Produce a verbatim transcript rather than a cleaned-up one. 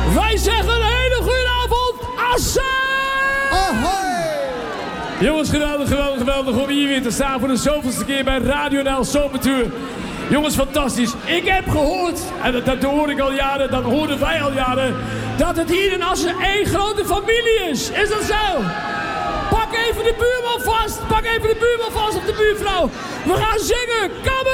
Wij zeggen een hele goede avond. Assen! Ahoy! Jongens, geweldig, geweldig, geweldig om hier weer te staan voor de zoveelste keer bij Radio N L Zomertour. Jongens, fantastisch. Ik heb gehoord, en dat, dat hoor ik al jaren, dat hoorden wij al jaren, dat het hier in Assen één grote familie is. Is dat zo? Pak even de buurman vast. Pak even de buurman vast of de buurvrouw. We gaan zingen. Kom